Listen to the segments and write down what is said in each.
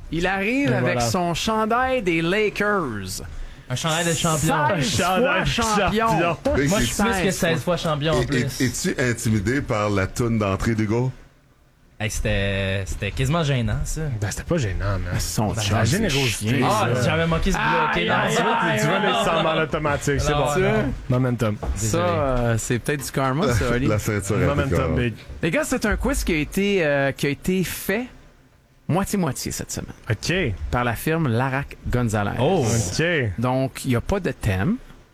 Il arrive avec son chandail des Lakers. Un chandail de champion. 16 fois champion. Moi, je suis plus que 16 fois champion en plus. Es-tu intimidé par la toune d'entrée d'Hugo? Hey, c'était quasiment gênant, ça. Ben, c'était pas gênant, mais Son la générosité. Ah, j'avais manqué ce bloqué dans Tu vois les semblables automatiques, c'est bon. Momentum. Ça, c'est peut-être du karma, ça, Oli. La ceinture Momentum, big. Les gars, c'est un quiz qui a été fait moitié-moitié cette semaine OK. par la firme Larac Gonzalez. Oh! OK. Donc, il n'y a pas de thème.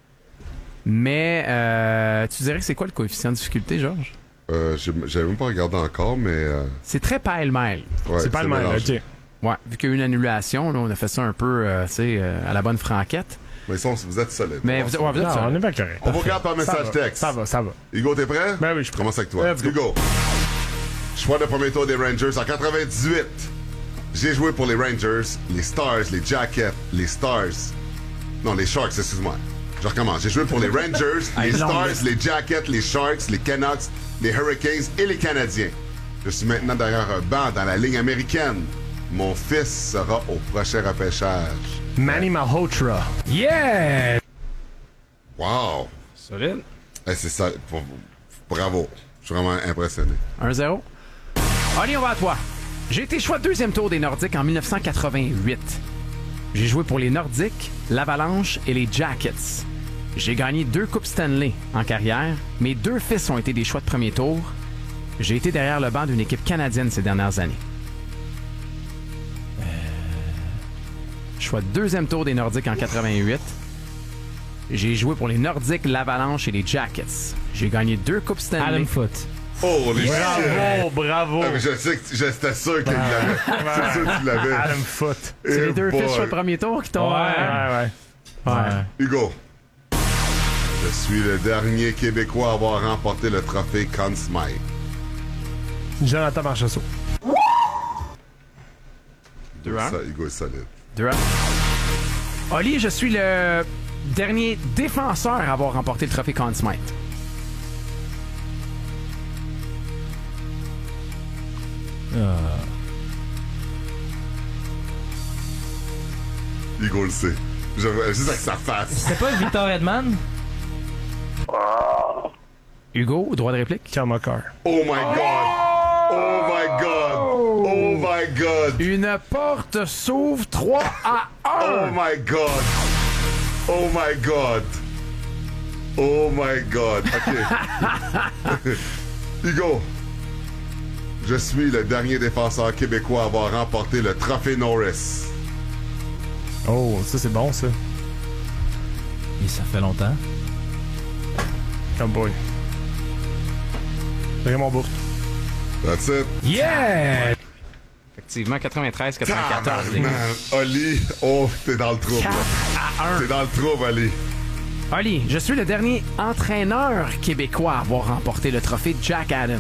Mais tu dirais que c'est quoi le coefficient de difficulté, Georges? J'avais même pas regardé encore, mais... C'est très pêle-mêle. ouais, C'est pas le mal, mélangé. OK. Ouais, vu qu'il y a eu une annulation, là, on a fait ça un peu, tu sais, à la bonne franquette. Mais vous êtes solide. Mais vous êtes Non, ça. on est bien correct. On vous regarde par message texte. Ça va. Hugo, t'es prêt? Ben oui, je suis Je commence avec toi. Let's go. Hugo. Choix de premier tour des Rangers en 98. J'ai joué pour les Rangers, les Stars, les Jackets, les Stars. Non, les Sharks, excuse-moi. Je recommence. J'ai joué pour les Rangers, les Stars, les Jackets, les Sharks, les Canucks, les Hurricanes et les Canadiens. Je suis maintenant derrière un banc dans la ligne américaine. Mon fils sera au prochain repêchage. Manny Malhotra. Yeah! Wow! Solide. C'est ça. Bravo. Je suis vraiment impressionné. 1-0. Allez, on va à toi. J'ai été choix de deuxième tour des Nordiques en 1988. J'ai joué pour les Nordiques, l'Avalanche et les Jackets. J'ai gagné 2 Coupes Stanley en carrière. Mes 2 fils ont été des choix de premier tour. J'ai été derrière le banc d'une équipe canadienne ces dernières années. Choix de deuxième tour des Nordiques en 88. J'ai joué pour les Nordiques, l'Avalanche et les Jackets. J'ai gagné 2 Coupes Stanley. Adam Foot. Oh, les Bravo. Ah, mais j'étais sûr qu'il l'avait. C'est sûr qu'il l'avait. Adam Foot. C'est les Eh 2 boy. fils choix de premier tour qui t'ont... Ouais. Hugo. Je suis le dernier Québécois à avoir remporté le trophée Conn Smythe. Jonathan Marchessault. 2-1. Ça, Hugo est solide. 2-1. Oli, je suis le dernier défenseur à avoir remporté le trophée Conn Smythe. Hugo le sait. Juste avec sa face. C'était pas Victor Edman? Hugo, droit de réplique. Karmakar. Oh my God! Oh my God! Oh my God! Une porte s'ouvre 3-1. Oh my God! Oh my God! Oh my God! OK. Hugo, je suis le dernier défenseur québécois à avoir remporté le trophée Norris. Oh, ça c'est bon ça. Et ça fait longtemps. Comme boy. Raymond Bourque. That's it. Yeah! Effectivement, 93-94. Man, Oli, oh, t'es dans le trouble. 4-1. T'es dans le trouble, Oli. Oli, je suis le dernier entraîneur québécois à avoir remporté le trophée Jack Adams.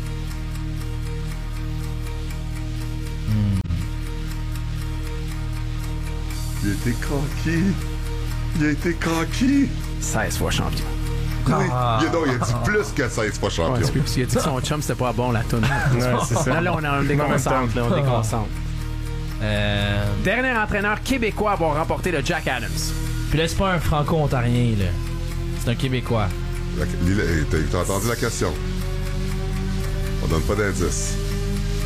Il a été coquille. Il a été coquille. 16 fois champion. Non, il a dit plus que 16 fois Ouais, champion. parce qu'il a dit que son chum c'était pas bon la toune. Ouais, c'est ça. Là, on déconcentre. Là, on déconcentre. Dernier entraîneur québécois à avoir remporté le Jack Adams. Puis là, c'est pas un franco-ontarien, là. C'est un Québécois. T'as entendu la question? On donne pas d'indice.